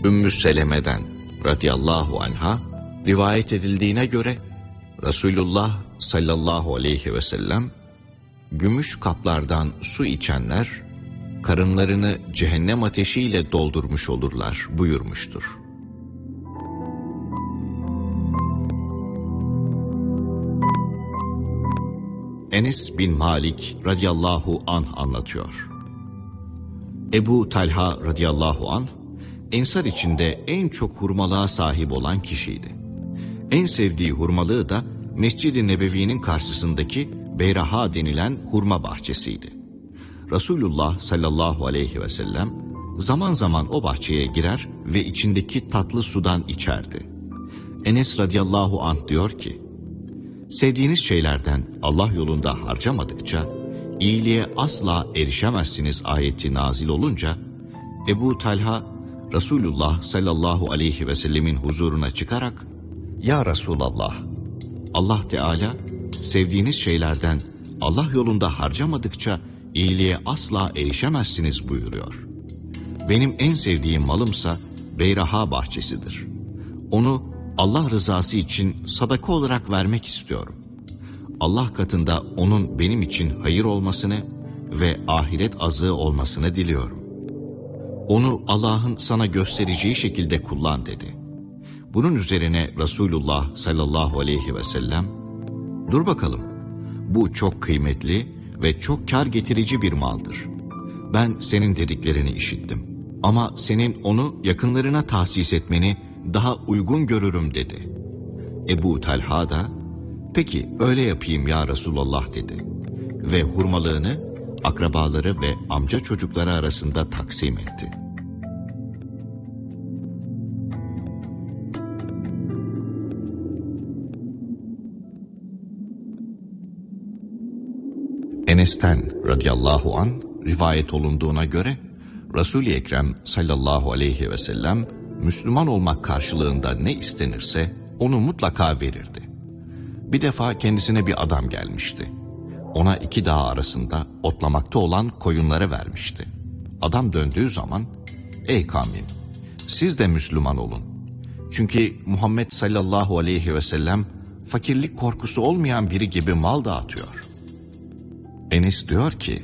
Ümmü Seleme'den radıyallahu anha rivayet edildiğine göre Resulullah sallallahu aleyhi ve sellem gümüş kaplardan su içenler karınlarını cehennem ateşiyle doldurmuş olurlar buyurmuştur. Enes bin Malik radıyallahu anh anlatıyor. Ebu Talha radıyallahu anh, Ensar içinde en çok hurmalığa sahip olan kişiydi. En sevdiği hurmalığı da Mescid-i Nebevi'nin karşısındaki Beyraha denilen hurma bahçesiydi. Resulullah sallallahu aleyhi ve sellem zaman zaman o bahçeye girer ve içindeki tatlı sudan içerdi. Enes radıyallahu anh diyor ki, sevdiğiniz şeylerden Allah yolunda harcamadıkça iyiliğe asla erişemezsiniz ayeti nazil olunca Ebu Talha Resulullah sallallahu aleyhi ve sellemin huzuruna çıkarak, "Ya Resulallah, Allah Teala sevdiğiniz şeylerden Allah yolunda harcamadıkça iyiliğe asla erişemezsiniz buyuruyor. Benim en sevdiğim malımsa Beyraha bahçesidir. Onu Allah rızası için sadaka olarak vermek istiyorum. Allah katında onun benim için hayır olmasını ve ahiret azığı olmasını diliyorum. Onu Allah'ın sana göstereceği şekilde kullan" dedi. Bunun üzerine Resulullah sallallahu aleyhi ve sellem, "Dur bakalım, bu çok kıymetli ve çok kar getirici bir maldır. Ben senin dediklerini işittim ama senin onu yakınlarına tahsis etmeni daha uygun görürüm" dedi. Ebu Talha da, "Peki öyle yapayım ya Resulallah" dedi ve hurmalığını akrabaları ve amca çocukları arasında taksim etti. Enes'ten radıyallahu an rivayet olunduğuna göre Resul-i Ekrem sallallahu aleyhi ve sellem Müslüman olmak karşılığında ne istenirse onu mutlaka verirdi. Bir defa kendisine bir adam gelmişti. Ona 2 dağ arasında otlamakta olan koyunları vermişti. Adam döndüğü zaman, "Ey kavmim, siz de Müslüman olun. Çünkü Muhammed sallallahu aleyhi ve sellem fakirlik korkusu olmayan biri gibi mal dağıtıyor." Enes diyor ki,